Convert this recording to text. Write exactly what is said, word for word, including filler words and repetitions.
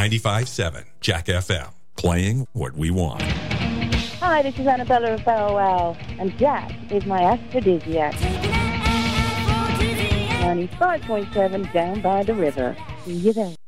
ninety-five point seven Jack F M, playing what we want. Hi, this is Annabella of Bow Wow, and Jack is my aphrodisiac. ninety-five point seven down by the river. See you there.